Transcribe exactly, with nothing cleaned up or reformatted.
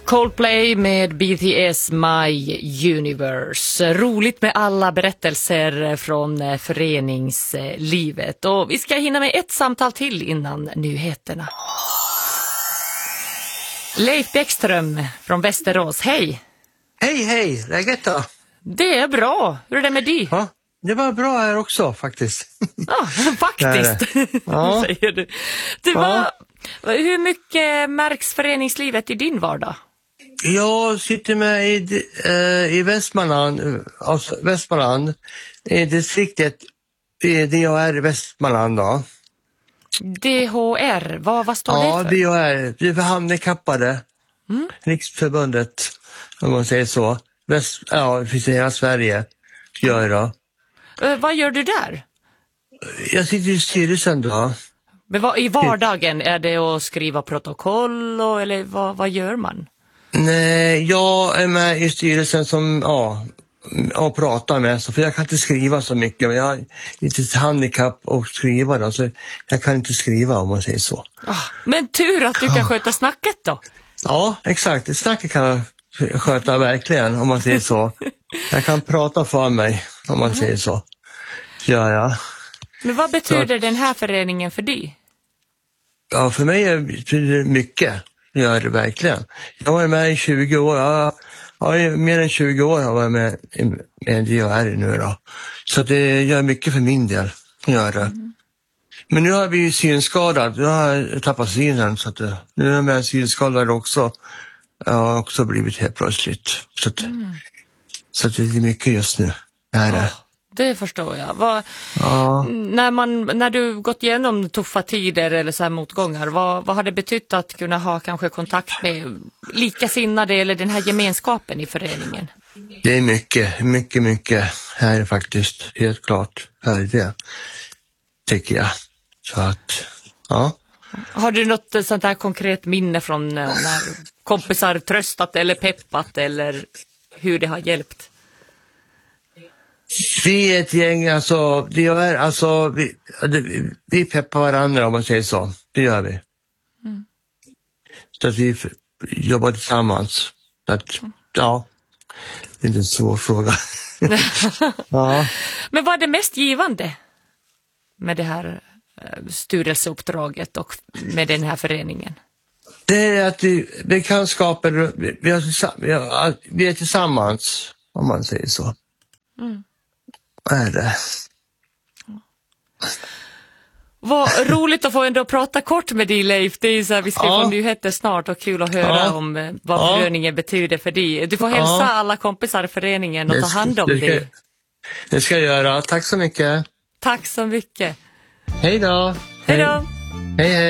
Coldplay med B T S My Universe. Roligt med alla berättelser från föreningslivet. Och vi ska hinna med ett samtal till innan nyheterna. Leif Bäckström från Västerås, hej! Hej, hej! Läget då? Det är bra. Hur är det med dig? Ja, det var bra här också faktiskt. Ja, faktiskt, ja. säger du. Det var, ja. Hur mycket märks föreningslivet i din vardag? Jag sitter med i, äh, i Västmanland, alltså Västmanland, i distriktet i D H R i Västmanland då. D H R, vad, vad står ja, det för? Ja, D H R, det är för handikappade. Mm. Riksförbundet, om man säger så. Väst, ja, det finns i hela Sverige. Gör jag. Uh, vad gör du där? Jag sitter i styrelsen då. Men vad, i vardagen, är det att skriva protokoll och, eller vad, vad gör man? Nej, jag är med i styrelsen som ja, och pratar med, så för jag kan inte skriva så mycket, men jag har inte handikapp att skriva då, så jag kan inte skriva om man säger så. Oh, men tur att du kan sköta snacket då. Ja, exakt. Snacket kan jag sköta verkligen, om man säger så. Jag kan prata för mig, om man säger så. Ja, ja. Men vad betyder så, den här föreningen för dig? Ja, för mig betyder det mycket. Gör det verkligen. Jag var med i tjugo år. Jag har mer än tjugo år har jag varit med, med D H R nu då. Så det gör mycket för min del. Gör det. Mm. Men nu har vi synskadad. Jag har tappat synen. Så att nu är jag med synskadad också. Jag har också blivit helt plötsligt. Så, att, mm. så att det är mycket just nu. Det här är. Oh. Det förstår jag. Vad, ja. när, man, när du gått igenom tuffa tider eller så här motgångar, vad, vad har det betytt att kunna ha kanske kontakt med likasinnade eller den här gemenskapen i föreningen? Det är mycket, mycket, mycket här faktiskt. Helt klart. Här är det, tycker jag. Så att, ja. Har du något sånt här konkret minne från när kompisar tröstat eller peppat eller hur det har hjälpt? Vi är ett gäng, alltså, det gör, alltså vi, vi, vi peppar varandra om man säger så. Det gör vi. Mm. Så att vi jobbar tillsammans. Så att, ja, det är inte en svår fråga. ja. Men vad är det mest givande med det här styrelseuppdraget och med den här föreningen? Det är att vi, vi kan skapa, vi, vi, har, vi är tillsammans, om man säger så. Mm. Är det. Vad roligt att få ändå prata kort med dig, Leif. Det är så här, vi ska ja. få nyheter snart och kul att höra ja. om vad ja. föreningen betyder för dig. Du får hälsa ja. alla kompisar i föreningen och ta hand om det. Ska, dig. Det ska jag göra. Tack så mycket. Tack så mycket. Hej då. Hej då. Hej, hej.